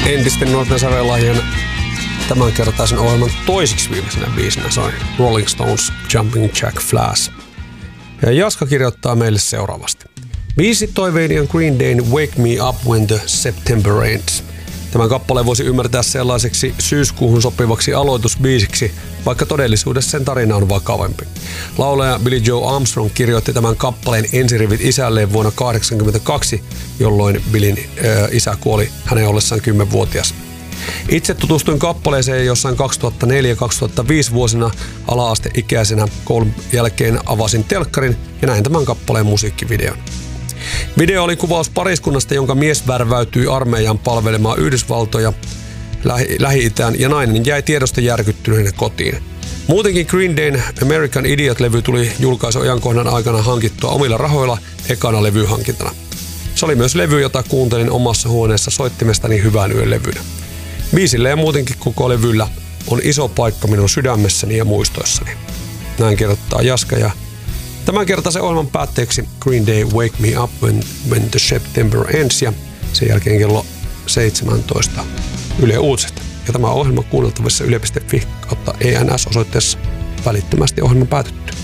entisten nuorten sävellajien tämänkertaisen ohjelman toisiksi viimeisenä biisinä soi Rolling Stones Jumping Jack Flash. Ja Jaska kirjoittaa meille seuraavasti. Biisi toiveiden Green Dayn Wake Me Up When the September Ends. Tämän kappaleen voisi ymmärtää sellaiseksi syyskuuhun sopivaksi aloitusbiisiksi, vaikka todellisuudessa sen tarina on vakavampi. Laulaja Billie Joe Armstrong kirjoitti tämän kappaleen ensirivit isälleen vuonna 1982, jolloin Billin isä kuoli hänen ollessaan 10-vuotias. Itse tutustuin kappaleeseen jossain 2004-2005 vuosina ala-asteikäisenä. Koulun jälkeen avasin telkkarin ja näin tämän kappaleen musiikkivideon. Video oli kuvaus pariskunnasta, jonka mies värväytyi armeijaan palvelemaan Yhdysvaltoja Lähi-Itään ja nainen jäi tiedosta järkyttyneenä kotiin. Muutenkin Green Dayn American Idiot-levy tuli julkaisuajankohdan aikana hankittua omilla rahoilla ekana levyhankintana. Se oli myös levy, jota kuuntelin omassa huoneessa soittimestani hyvän yön levynä. Biisillä ja muutenkin koko levyllä on iso paikka minun sydämessäni ja muistoissani. Näin kirjoittaa Jaska ja tämänkertaisen ohjelman päätteeksi Green Day Wake Me Up When the September Ends ja sen jälkeen kello 17 Yle Uutiset. Ja tämä ohjelma kuunneltavissa yle.fi/ENS osoitteessa välittömästi ohjelman päätytty.